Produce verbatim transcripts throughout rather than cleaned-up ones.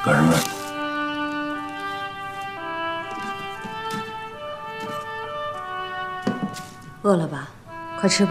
干什么？ 饿了吧？快吃吧。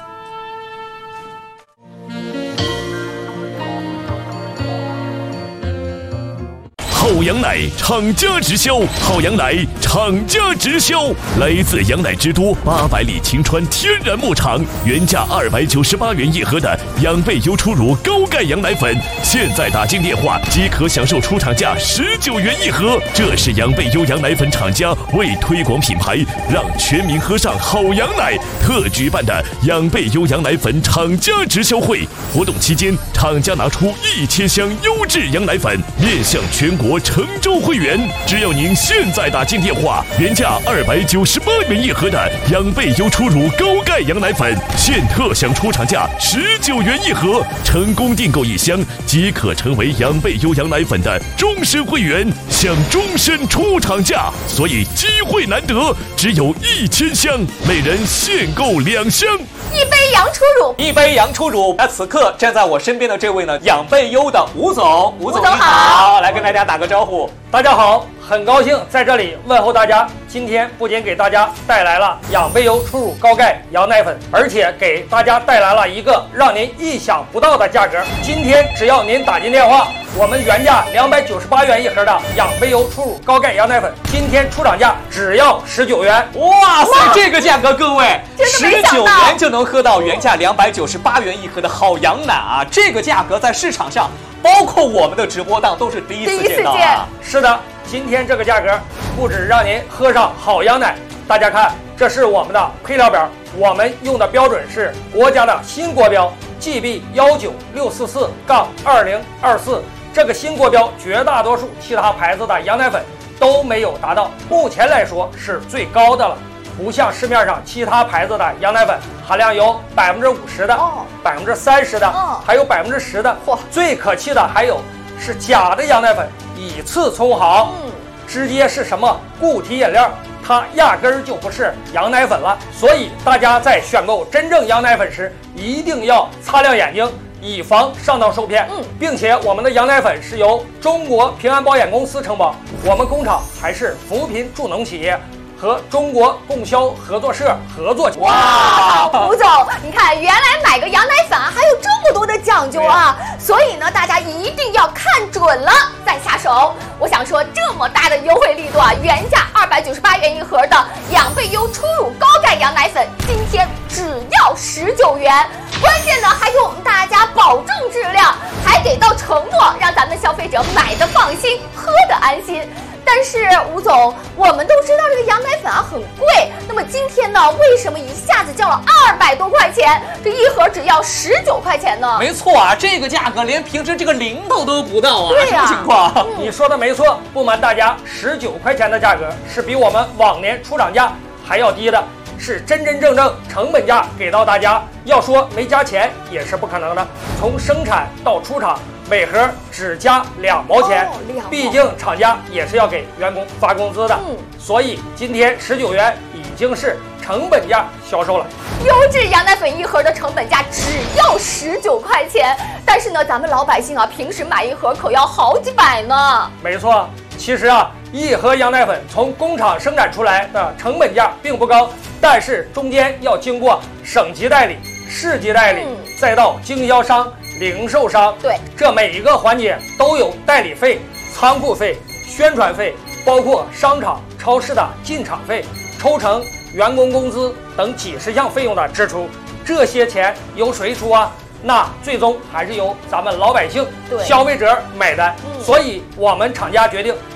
好羊奶厂家直销，好羊奶厂家直销，来自羊奶之都八百里晴川天然牧场，原价二百九十八元一盒的养贝优初乳高钙羊奶粉，现在打进电话即可享受出厂价十九元一盒。这是养贝优羊奶粉厂家为推广品牌，让全民喝上好羊奶特举办的养贝优羊奶粉厂家直销会。活动期间，厂家拿出一千箱优质羊奶粉，面向全国成州会员，只要您现在打进电话，原价二百九十八元一盒的养贝优初乳高钙羊奶粉，现特享出厂价十九元一盒，成功订购一箱即可成为养贝优羊奶粉的终身会员，享终身出厂价。所以机会难得，只有一千箱，每人限购两箱。 一杯羊初乳， 一杯羊初乳。那此刻站在我身边的这位呢，养贝优的吴总，吴总你好，来跟大家打个招呼。 大家好，很高兴在这里问候大家。今天不仅给大家带来了养贝优初乳高钙羊奶粉，而且给大家带来了一个让您意想不到的价格。今天只要您打进电话，我们原价两百九十八元一盒的养贝优初乳高钙羊奶粉，今天出厂价只要十九元。 哇塞，这个价格各位，十九元就能喝到原价两百九十八元一盒的好羊奶啊！这个价格在市场上，包括我们的直播档都是第一次见到啊！ 是的，今天这个价格不止让您喝上好羊奶，大家看，这是我们的配料表，我们用的标准是国家的新国标 G B 一九六四四杠二零二四。这个新国标，绝大多数其他牌子的羊奶粉都没有达到，目前来说是最高的了。不像市面上其他牌子的羊奶粉，含量有百分之五十的、百分之三十的，还有百分之十的。最可气的还有是假的羊奶粉，以次充好，直接是什么固体饮料，它压根儿就不是羊奶粉了。所以大家在选购真正羊奶粉时，一定要擦亮眼睛，以防上当受骗。嗯，并且我们的羊奶粉是由中国平安保险公司承保，我们工厂还是扶贫助农企业和中国供销合作社合作。 哇，吴总，你看，原来买个羊奶粉啊，还有这么多的讲究啊！所以呢，大家一定要看准了再下手。我想说，这么大的优惠力度啊，原价二百九十八元一盒的养贝优初乳高钙羊奶粉，今天只要十九元。关键呢，还给我们大家保证质量，还给到承诺，让咱们消费者买的放心，喝的安心。但是吴总，我们都知道这个羊奶粉啊很贵，那么今天呢，为什么一下子降了二百多块钱？这一盒只要十九块钱呢？ 没错啊，这个价格连平时这个零头都不到啊！ 对呀、 什么情况？ 嗯、你说的没错，不瞒大家，十九块钱的价格是比我们往年出厂价还要低的，是真真正正成本价给到大家。要说没加钱也是不可能的，从生产到出厂，每盒只加两毛钱，哦、毕竟厂家也是要给员工发工资的，嗯、所以今天十九元已经是成本价销售了。 优质羊奶粉一盒的成本价只要十九块钱，但是呢，咱们老百姓啊，平时买一盒可要好几百呢。 没错，其实啊，一盒羊奶粉从工厂生产出来的成本价并不高，但是中间要经过省级代理、市级代理，嗯、再到经销商、零售商， 对， 这每一个环节都有代理费、仓库费、宣传费，包括商场、超市的进场费、抽成、员工工资等几十项费用的支出。这些钱由谁出啊？那最终还是由咱们老百姓、消费者买单。嗯、所以我们厂家决定